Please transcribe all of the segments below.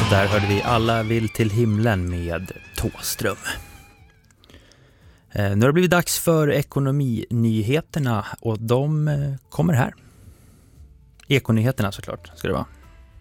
Där hörde vi Alla vill till himlen med Thåström. Nu har det blivit dags för ekonominyheterna och de kommer här. Ekonyheterna såklart ska det vara.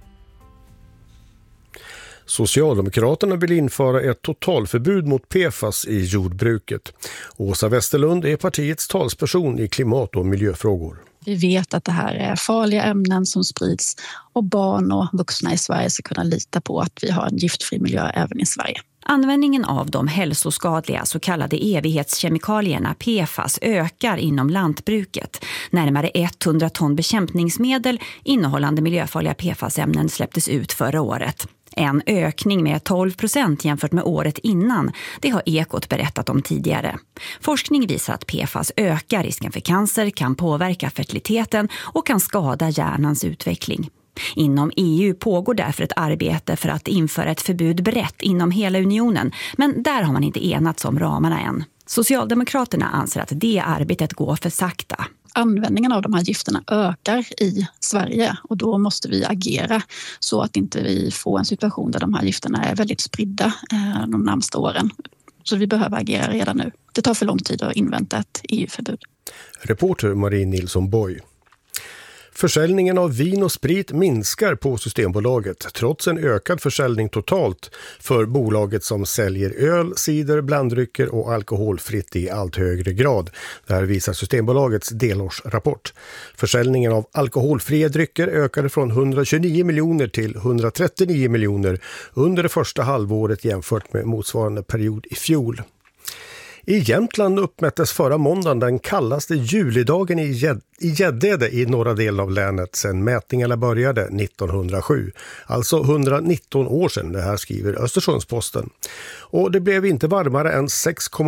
Socialdemokraterna vill införa ett totalförbud mot PFAS i jordbruket. Åsa Westerlund är partiets talsperson i klimat- och miljöfrågor. Vi vet att det här är farliga ämnen som sprids och barn och vuxna i Sverige ska kunna lita på att vi har en giftfri miljö även i Sverige. Användningen av de hälsoskadliga så kallade evighetskemikalierna PFAS ökar inom lantbruket. Närmare 100 ton bekämpningsmedel innehållande miljöfarliga PFAS-ämnen släpptes ut förra året. En ökning med 12% jämfört med året innan, det har Ekot berättat om tidigare. Forskning visar att PFAS ökar risken för cancer, kan påverka fertiliteten och kan skada hjärnans utveckling. Inom EU pågår därför ett arbete för att införa ett förbud brett inom hela unionen, men där har man inte enats om ramarna än. Socialdemokraterna anser att det arbetet går för sakta. Användningen av de här gifterna ökar i Sverige och då måste vi agera så att inte vi får en situation där de här gifterna är väldigt spridda de närmaste åren. Så vi behöver agera redan nu. Det tar för lång tid att invänta ett EU-förbud. Reporter Marie Nilsson Boy. Försäljningen av vin och sprit minskar på Systembolaget trots en ökad försäljning totalt för bolaget som säljer öl, cider, blanddrycker och alkoholfritt i allt högre grad. Det här visar Systembolagets delårsrapport. Försäljningen av alkoholfria drycker ökade från 129 miljoner till 139 miljoner under det första halvåret jämfört med motsvarande period i fjol. I Jämtland uppmättes förra måndagen den kallaste julidagen i Gäddede i norra delen av länet sedan mätningarna började 1907. Alltså 119 år sedan, det här skriver Östersundsposten. Och det blev inte varmare än 6,8